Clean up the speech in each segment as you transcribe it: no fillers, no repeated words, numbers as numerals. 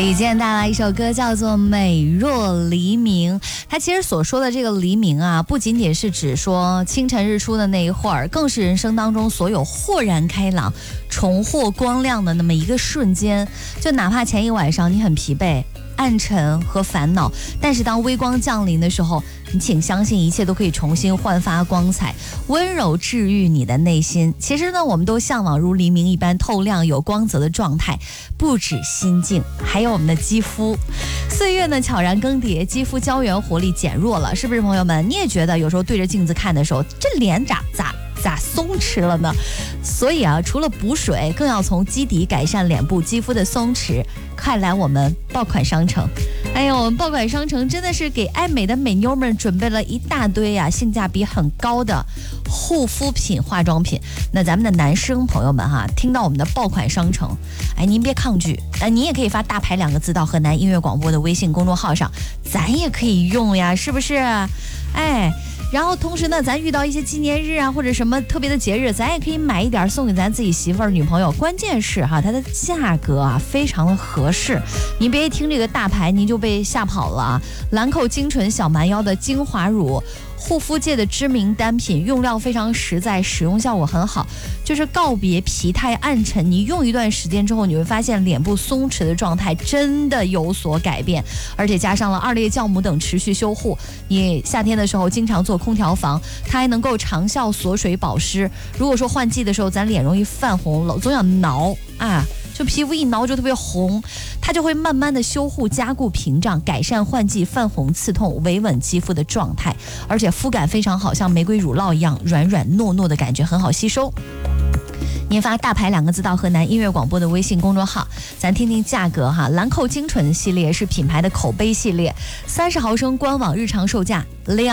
李健带来一首歌叫做《美若黎明》，它其实所说的这个黎明啊，不仅仅是指说清晨日出的那一会儿，更是人生当中所有豁然开朗、重获光亮的那么一个瞬间。就哪怕前一晚上你很疲惫、暗沉和烦恼，但是当微光降临的时候，你请相信一切都可以重新焕发光彩，温柔治愈你的内心。其实呢，我们都向往如黎明一般透亮有光泽的状态，不止心境，还有我们的肌肤。岁月呢悄然更迭，肌肤胶原活力减弱了，是不是朋友们？你也觉得有时候对着镜子看的时候，这脸咋松弛了呢？所以啊，除了补水，更要从基底改善脸部肌肤的松弛。快来我们爆款商城！哎呦，我们爆款商城真的是给爱美的美妞们准备了一大堆啊，性价比很高的护肤品、化妆品。那咱们的男生朋友们哈，听到我们的爆款商城，哎，您别抗拒，您也可以发大牌2个字到河南音乐广播的微信公众号上，咱也可以用呀，是不是？哎。然后同时呢，咱遇到一些纪念日啊，或者什么特别的节日，咱也可以买一点送给咱自己媳妇儿、女朋友。关键是哈，它的价格啊非常的合适。您别一听这个大牌，您就被吓跑了啊！兰蔻精纯小蛮腰的精华乳，护肤界的知名单品，用料非常实在，使用效果很好。就是告别疲态暗沉，你用一段时间之后，你会发现脸部松弛的状态真的有所改变，而且加上了2列酵母等持续修护。你夏天的时候经常做空调房，它还能够长效锁水保湿。如果说换季的时候咱脸容易泛红，总想挠啊，就皮肤一挠就特别红，它就会慢慢的修护加固屏障，改善换季泛红刺痛，维稳肌肤的状态，而且肤感非常好，像玫瑰乳酪一样软软糯糯的感觉，很好吸收。您发大牌2个字到河南音乐广播的微信公众号，咱听听价格哈。兰蔻精纯系列是品牌的口碑系列，30毫升官网日常售价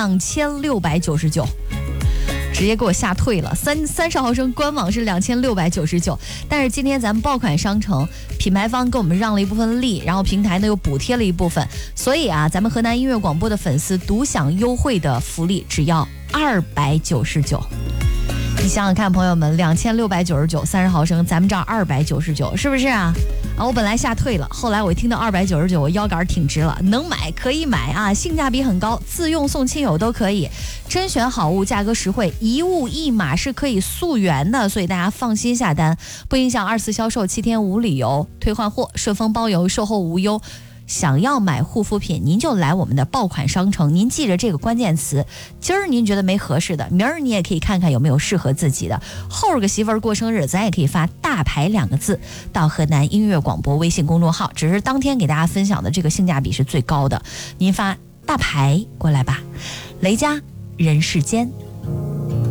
2699，直接给我吓退了。30毫升官网是2699，但是今天咱们爆款商城品牌方给我们让了一部分利，然后平台呢又补贴了一部分，所以啊，咱们河南音乐广播的粉丝独享优惠的福利，只要299。你想想看，朋友们，2699 30毫升，咱们这儿299，是不是啊？我本来吓退了，后来我一听到299，我腰杆挺直了，能买可以买啊，性价比很高，自用送亲友都可以，甄选好物，价格实惠，一物一码是可以溯源的，所以大家放心下单，不影响2次销售，7天无理由退换货，顺丰包邮，售后无忧。想要买护肤品，您就来我们的爆款商城，您记着这个关键词，今儿您觉得没合适的，明儿你也可以看看有没有适合自己的，后儿个媳妇儿过生日，咱也可以发大牌2个字到河南音乐广播微信公众号，只是当天给大家分享的这个性价比是最高的，您发大牌过来吧。雷佳人世间。